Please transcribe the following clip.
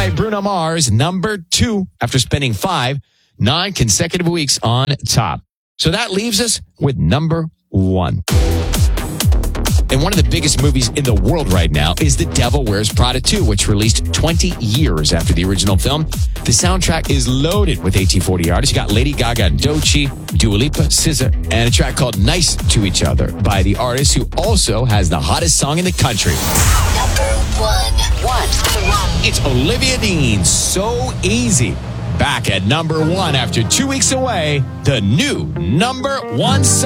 by Bruno Mars, number 2 after spending 9 consecutive weeks on top. So that leaves us with number 1. And one of the biggest movies in the world right now is The Devil Wears Prada 2, which released 20 years after the original film. The soundtrack is loaded with AT40 artists. You got Lady Gaga and Doechii, Dua Lipa, SZA, and a track called Nice to Each Other by the artist who also has the hottest song in the country. Number 1. It's Olivia Dean, So Easy. Back at number 1 after 2 weeks away, the new number 1 song.